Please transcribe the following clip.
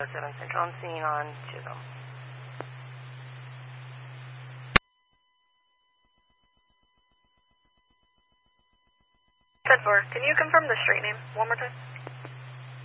7 Central on scene on Chisholm. 10-4, can you confirm the street name one more time?